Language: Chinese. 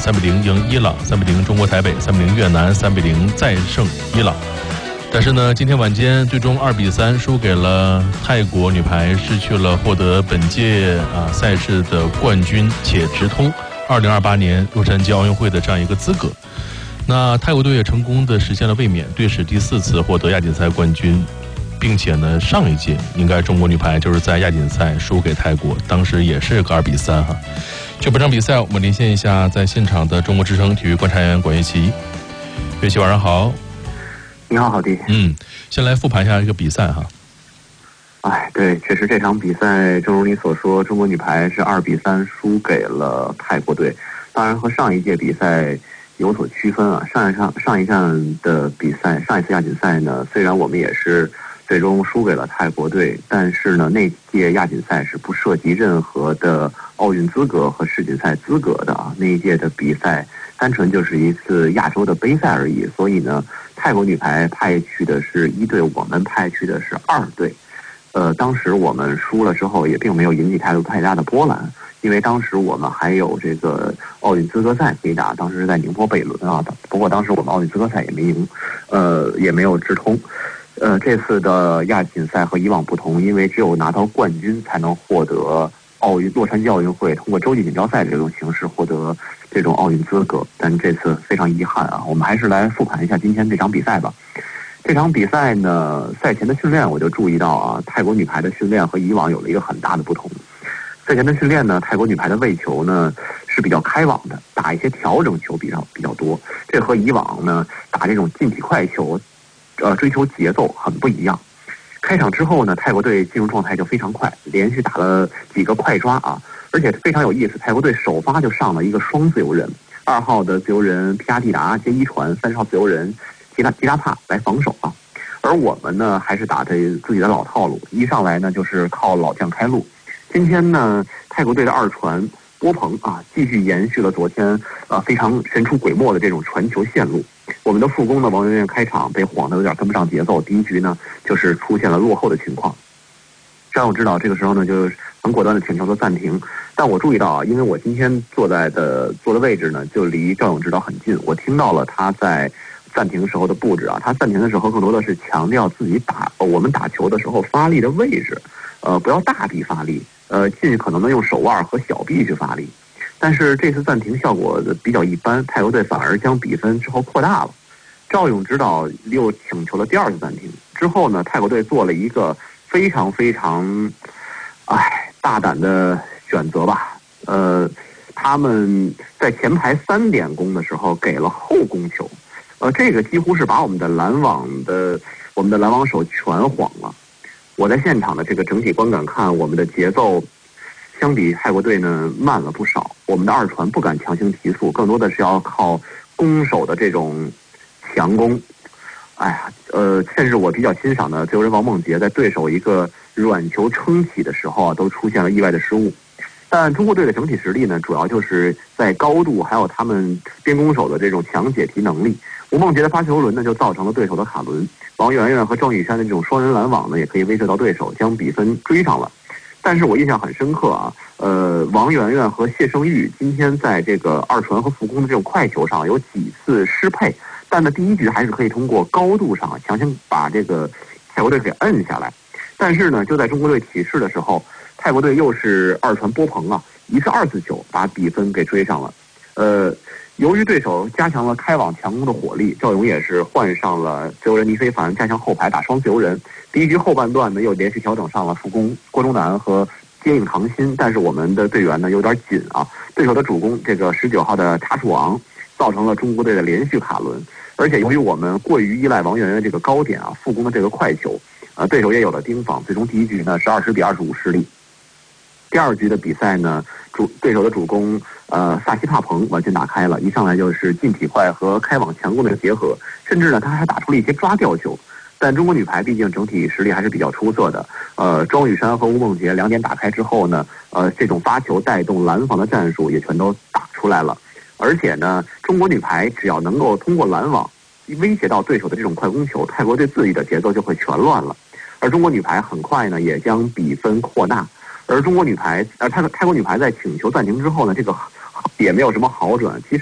3-0赢伊朗，3-0中国台北，3-0越南，3-0再胜伊朗。但是呢，今天晚间最终2-3输给了泰国女排，失去了获得本届赛事的冠军且直通2028年洛杉矶奥运会的这样一个资格。那泰国队也成功的实现了卫冕，队史第4次获得亚锦赛冠军，并且呢，上一届应该中国女排就是在亚锦赛输给泰国，当时也是个2-3哈。就本场比赛，我们连线一下在现场的中国之声体育观察员管乐琪。乐琪晚上好。 你好，郝迪。 先来复盘一下这个比赛哈。 对，确实这场比赛，正如你所说，中国女排是2-3输给了泰国队。当然和上一届比赛有所区分啊。上一站的比赛，上一次亚锦赛呢，虽然我们也是最终输给了泰国队，但是呢，那届亚锦赛是不涉及任何的奥运资格和世锦赛资格的啊。那一届的比赛单纯就是一次亚洲的杯赛而已，所以呢，泰国女排派去的是1队，我们派去的是2队。当时我们输了之后，也并没有引起太大的波澜，因为当时我们还有这个奥运资格赛可以打，当时是在宁波北仑啊。不过当时我们奥运资格赛也没赢，也没有直通。这次的亚锦赛和以往不同，因为只有拿到冠军才能获得洛杉矶奥运会通过洲际锦标赛这种形式获得这种奥运资格，但这次非常遗憾啊。我们还是来复盘一下今天这场比赛吧。这场比赛呢，赛前的训练我就注意到啊，泰国女排的训练和以往有了一个很大的不同。赛前的训练呢，泰国女排的喂球呢是比较开网的，打一些调整球比较多，这和以往呢打这种近体快球，追求节奏很不一样。开场之后呢，泰国队进入状态就非常快，连续打了几个快抓啊，而且非常有意思。泰国队首发就上了一个双自由人，2号的自由人皮亚蒂达接一传，3号自由人吉拉帕来防守啊。而我们呢，还是打着自己的老套路，一上来呢就是靠老将开路。今天呢，泰国队的2传波鹏啊，继续延续了昨天非常神出鬼没的这种传球线路。我们的副攻呢，王媛媛开场被晃得有点跟不上节奏，第一局呢就是出现了落后的情况。张勇指导这个时候呢就很果断的请求了暂停，但我注意到啊，因为我今天坐的位置呢就离赵勇指导很近，我听到了他在暂停时候的布置啊。他暂停的时候更多的是强调自己我们打球的时候发力的位置，不要大臂发力，尽可能的用手腕和小臂去发力。但是这次暂停效果比较一般，泰国队反而将比分之后扩大了。赵勇指导又请求了第2次暂停之后呢，泰国队做了一个非常非常大胆的选择吧。他们在前排3点攻的时候给了后攻球，这个几乎是把我们的拦网手全晃了。我在现场的这个整体观感看，我们的节奏相比泰国队呢慢了不少。我们的2传不敢强行提速，更多的是要靠攻守的这种强攻。甚至我比较欣赏的自由人王梦洁在对手一个软球撑起的时候都出现了意外的失误。但中国队的整体实力呢，主要就是在高度还有他们边攻手的这种强解题能力。吴梦洁的发球轮呢就造成了对手的卡轮，王媛媛和庄雨珊的这种双人拦网呢也可以威慑到对手，将比分追上了。但是我印象很深刻啊，王媛媛和谢胜玉今天在这个2传和副攻的这种快球上有几次失配，但呢第一局还是可以通过高度上强行把这个泰国队给摁下来。但是呢，就在中国队起势的时候，泰国队又是2传波鹏啊，一次2次球把比分给追上了。由于对手加强了开网强攻的火力，赵勇也是换上了自由人倪非凡，加强后排打双自由人。第一局后半段呢，又连续调整上了副攻郭忠南和接应唐鑫，但是我们的队员呢有点紧啊，对手的主攻这个19号的查楚昂造成了中国队的连续卡轮，而且由于我们过于依赖王媛媛这个高点啊副攻的这个快球，对手也有了盯防，最终第一局呢是20-25失利。第2局的比赛呢，对手的主攻萨西帕彭完全打开了，一上来就是近体快和开网强攻的结合，甚至呢他还打出了一些抓吊球。但中国女排毕竟整体实力还是比较出色的，庄雨珊和吴梦洁2点打开之后呢，这种发球带动拦防的战术也全都打出来了。而且呢，中国女排只要能够通过拦网威胁到对手的这种快攻球，泰国队自己的节奏就会全乱了。而中国女排很快呢也将比分扩大。而中国女排，泰国女排在请求暂停之后呢，这个也没有什么好转。其实